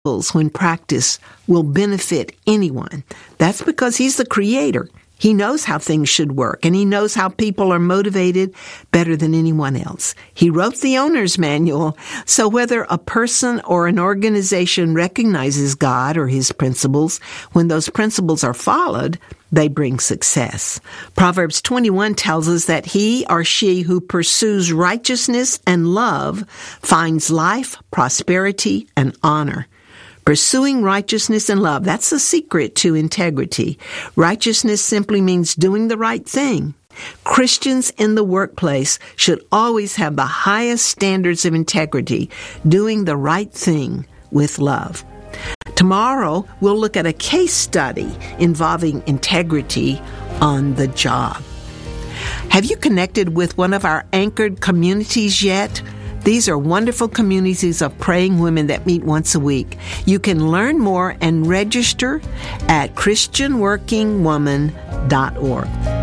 when practiced, will benefit anyone. That's because he's the creator. He knows how things should work, and he knows how people are motivated better than anyone else. He wrote the owner's manual, so whether a person or an organization recognizes God or his principles, when those principles are followed, they bring success. Proverbs 21 tells us that he or she who pursues righteousness and love finds life, prosperity, and honor. Pursuing righteousness and love, that's the secret to integrity. Righteousness simply means doing the right thing. Christians in the workplace should always have the highest standards of integrity, doing the right thing with love. Tomorrow, we'll look at a case study involving integrity on the job. Have you connected with one of our anchored communities yet? These are wonderful communities of praying women that meet once a week. You can learn more and register at christianworkingwoman.org.